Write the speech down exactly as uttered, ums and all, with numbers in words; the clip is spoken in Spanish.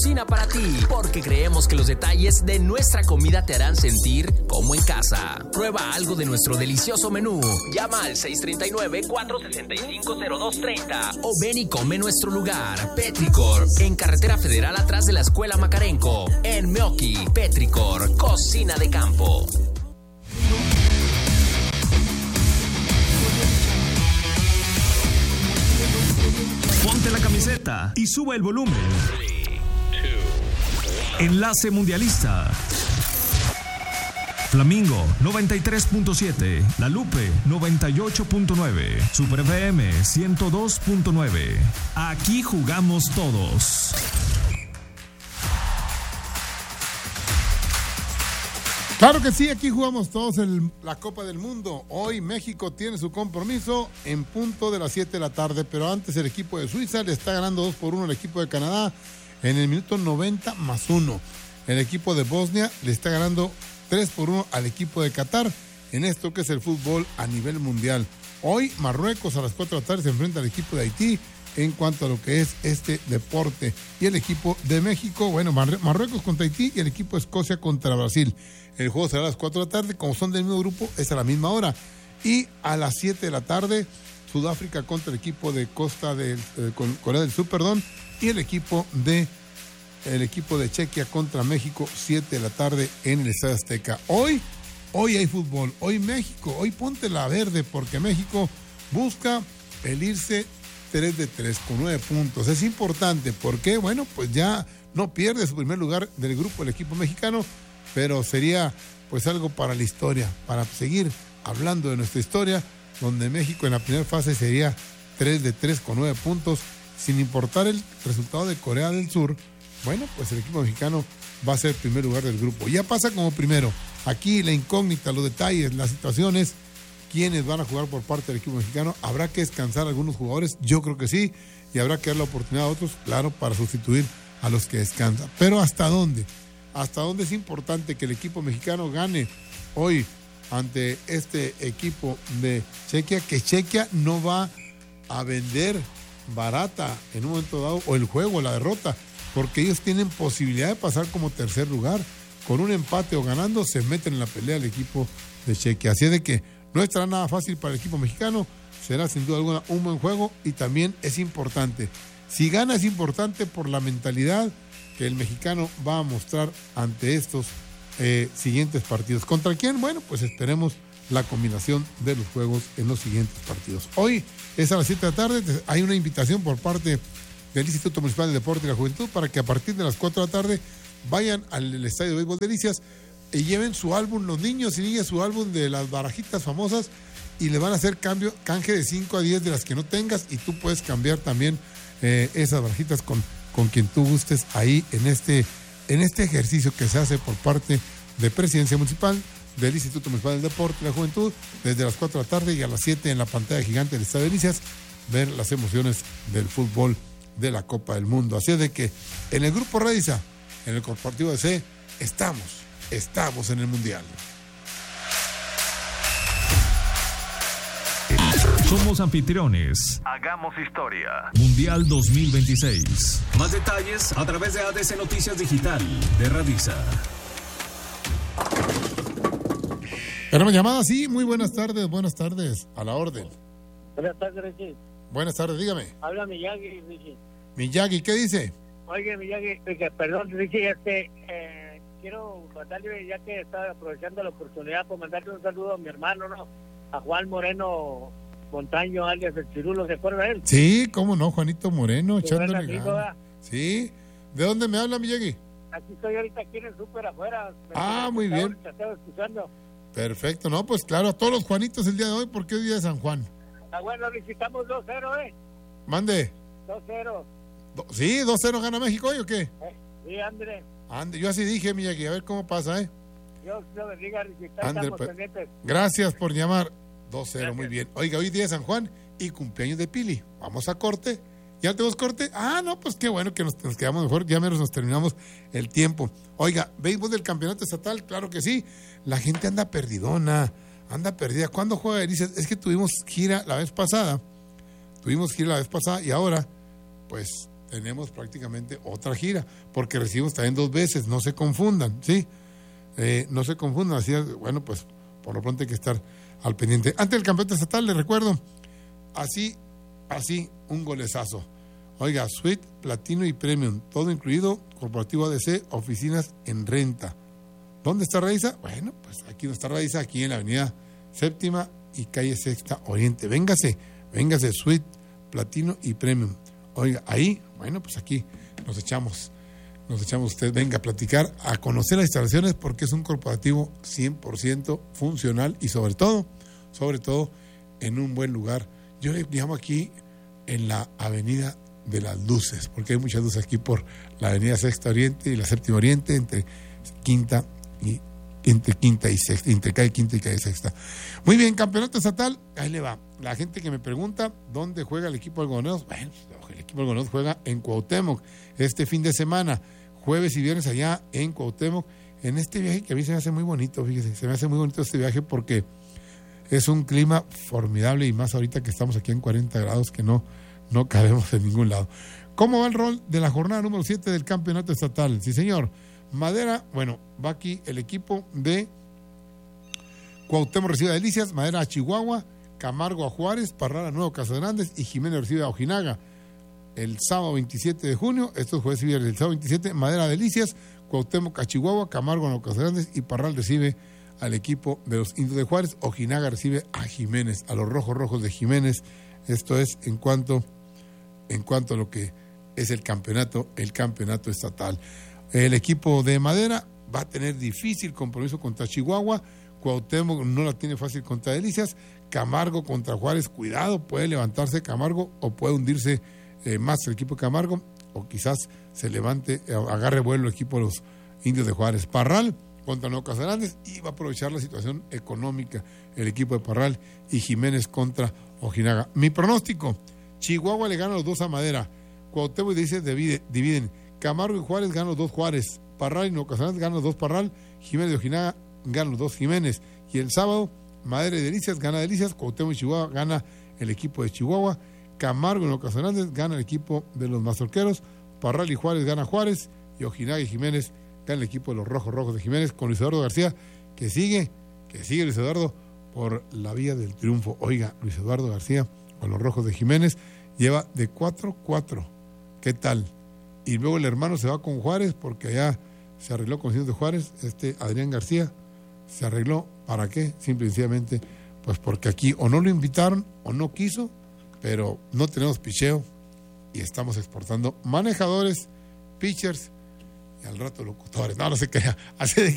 Cocina para ti, porque creemos que los detalles de nuestra comida te harán sentir como en casa. Prueba algo de nuestro delicioso menú. Llama al seis tres nueve, cuatro seis cinco, cero dos tres cero o ven y come en nuestro lugar. Petricor, en Carretera Federal atrás de la Escuela Macarenco. En Meoqui, Petricor, cocina de campo. Ponte la camiseta y sube el volumen. Enlace Mundialista. Flamingo noventa y tres punto siete, La Lupe noventa y ocho punto nueve, Super F M ciento dos punto nueve. Aquí jugamos todos. Claro que sí, aquí jugamos todos el, la Copa del Mundo. Hoy México tiene su compromiso en punto de las siete de la tarde, pero antes el equipo de Suiza le está ganando dos por uno al equipo de Canadá en el minuto noventa más uno. El equipo de Bosnia le está ganando tres por uno al equipo de Qatar en esto que es el fútbol a nivel mundial. Hoy Marruecos a las cuatro de la tarde se enfrenta al equipo de Haití en cuanto a lo que es este deporte. Y el equipo de México, bueno, Marruecos contra Haití y el equipo de Escocia contra Brasil. El juego será a las cuatro de la tarde, como son del mismo grupo, es a la misma hora. Y a las siete de la tarde, Sudáfrica contra el equipo de Costa del eh, Corea del Sur, perdón, y el equipo de el equipo de Chequia contra México, siete de la tarde en el Estadio Azteca. Hoy, hoy hay fútbol, hoy México, hoy ponte la verde, porque México busca el irse tres de tres con nueve puntos. Es importante porque, bueno, pues ya no pierde su primer lugar del grupo el equipo mexicano, pero sería pues algo para la historia, para seguir hablando de nuestra historia, donde México en la primera fase sería tres de tres con nueve puntos, sin importar el resultado de Corea del Sur. Bueno, pues el equipo mexicano va a ser el primer lugar del grupo. Ya pasa como primero. Aquí la incógnita, los detalles, las situaciones, quiénes van a jugar por parte del equipo mexicano. Habrá que descansar a algunos jugadores, yo creo que sí, y habrá que dar la oportunidad a otros, claro, para sustituir a los que descansan. Pero ¿hasta dónde? ¿Hasta dónde es importante que el equipo mexicano gane hoy ante este equipo de Chequia? Que Chequia no va a vender barata en un momento dado, o el juego, la derrota, porque ellos tienen posibilidad de pasar como tercer lugar. Con un empate o ganando, se meten en la pelea el equipo de Chequia. Así de que no estará nada fácil para el equipo mexicano, será sin duda alguna un buen juego, y también es importante. Si gana es importante por la mentalidad que el mexicano va a mostrar ante estos eh, siguientes partidos. ¿Contra quién? Bueno, pues esperemos la combinación de los juegos en los siguientes partidos. Hoy es a las siete de la tarde, hay una invitación por parte del Instituto Municipal del Deporte y la Juventud para que a partir de las cuatro de la tarde vayan al Estadio de Béisbol Delicias y lleven su álbum, los niños y niñas, su álbum de las barajitas famosas, y le van a hacer cambio, canje de cinco a diez de las que no tengas, y tú puedes cambiar también eh, esas barajitas con, con quien tú gustes ahí en este, en este ejercicio que se hace por parte de Presidencia Municipal, del Instituto Municipal del Deporte y la Juventud, desde las cuatro de la tarde y a las siete en la pantalla gigante del Estadio de Delicias, ver las emociones del fútbol de la Copa del Mundo. Así es de que en el Grupo Rediza, en el Corporativo de C, estamos, estamos en el Mundial. Somos anfitriones. Hagamos historia. Mundial dos mil veintiséis. Más detalles a través de A D C Noticias Digital de Radiza. Tenemos llamada, sí, muy buenas tardes, buenas tardes, a la orden. Buenas tardes, Richie. Buenas tardes, dígame. Habla Miyagi, Richie. Miyagi, ¿qué dice? Oye, Miyagi, perdón, Richie, este, eh, quiero mandarle, ya que estaba aprovechando la oportunidad, por mandarle un saludo a mi hermano, ¿no? A Juan Moreno Montaño, alias el Chirulo, ¿se acuerda de él? Sí, cómo no, Juanito Moreno, echándole amigo, ganas. Sí, ¿de dónde me habla, Miyagi? Aquí estoy ahorita, aquí en el súper afuera. Ah, muy bien. Estaba escuchando. Perfecto, no, pues claro, a todos los Juanitos el día de hoy, porque es día de San Juan. Ah, bueno, visitamos dos cero, ¿eh? Mande. dos cero. Do, sí, dos cero gana México hoy, ¿o qué? ¿Eh? Sí, André. Ande, yo así dije, Miyagi, a ver cómo pasa, ¿eh? Dios lo bendiga, Richita, André, estamos pues, pendientes. gracias por llamar. dos cero, muy bien. Oiga, hoy día de San Juan y cumpleaños de Pili. Vamos a corte. ¿Ya tenemos corte? Ah, no, pues qué bueno que nos, nos quedamos mejor. Ya menos nos terminamos el tiempo. Oiga, béisbol del campeonato estatal, claro que sí. La gente anda perdidona, anda perdida. ¿Cuándo juega Delicias? Es que tuvimos gira la vez pasada. Tuvimos gira la vez pasada y ahora, pues, tenemos prácticamente otra gira, porque recibimos también dos veces, no se confundan, ¿sí? Eh, no se confundan, así es, bueno, pues por lo pronto hay que estar al pendiente. Antes del campeonato estatal, les recuerdo, así, así, un golezazo. Oiga, suite, platino y premium, todo incluido, corporativo A D C, oficinas en renta. ¿Dónde está Raiza? Bueno, pues aquí donde está Raiza, aquí en la avenida Séptima y calle Sexta Oriente. Véngase, véngase, suite, platino y premium. Oiga, ahí, bueno, pues aquí nos echamos, nos echamos usted, venga a platicar, a conocer las instalaciones, porque es un corporativo cien por ciento funcional y sobre todo, sobre todo, en un buen lugar. Yo le llamo aquí en la avenida de las luces, porque hay muchas luces aquí por la avenida Sexta Oriente y la Séptima Oriente, entre Quinta y entre Quinta y Sexta, entre calle Quinta y calle Sexta. Muy bien, campeonato estatal, ahí le va. La gente que me pregunta dónde juega el equipo algodoneros, bueno, el equipo algodoneros juega en Cuauhtémoc este fin de semana, jueves y viernes allá en Cuauhtémoc, en este viaje que a mí se me hace muy bonito, fíjese, se me hace muy bonito este viaje porque es un clima formidable y más ahorita que estamos aquí en cuarenta grados que no No cabemos en ningún lado. ¿Cómo va el rol de la jornada número siete del campeonato estatal? Sí, señor. Madera, bueno, va aquí el equipo de Cuauhtémoc recibe a Delicias, Madera a Chihuahua, Camargo a Juárez, Parral a Nuevo Casas Grandes y Jiménez recibe a Ojinaga. El sábado veintisiete de junio, estos jueves y viernes, el sábado veintisiete, Madera a Delicias, Cuauhtémoc a Chihuahua, Camargo a Nuevo Casas Grandes y Parral recibe al equipo de los Indios de Juárez. Ojinaga recibe a Jiménez, a los rojos rojos de Jiménez. Esto es en cuanto... en cuanto a lo que es el campeonato, el campeonato estatal. El equipo de Madera va a tener difícil compromiso contra Chihuahua, Cuauhtémoc no la tiene fácil contra Delicias, Camargo contra Juárez, cuidado, puede levantarse Camargo o puede hundirse eh, más el equipo de Camargo, o quizás se levante, agarre vuelo el equipo de los Indios de Juárez. Parral contra Nuevo Casas Grandes y va a aprovechar la situación económica el equipo de Parral, y Jiménez contra Ojinaga. Mi pronóstico: Chihuahua le gana los dos a Madera, Cuauhtémoc y Delicias divide, dividen, Camargo y Juárez ganan los dos Juárez, Parral y Nuevo Casas Grandes ganan los dos Parral, Jiménez y Ojinaga ganan los dos Jiménez, y el sábado Madera y Delicias gana Delicias, Cuauhtémoc y Chihuahua gana el equipo de Chihuahua, Camargo y Nuevo Casas Grandes gana el equipo de los Mazorqueros, Parral y Juárez gana Juárez, y Ojinaga y Jiménez gana el equipo de los Rojos Rojos de Jiménez, con Luis Eduardo García, que sigue, que sigue Luis Eduardo por la vía del triunfo. Oiga, Luis Eduardo García con los Rojos de Jiménez lleva de cuatro cuatro. ¿Qué tal? Y luego el hermano se va con Juárez, porque allá se arregló con Ciudad de Juárez, este Adrián García se arregló. ¿Para qué? Simple y sencillamente, pues porque aquí o no lo invitaron o no quiso, pero no tenemos picheo y estamos exportando manejadores, pitchers y al rato locutores. No, no se crea. Así de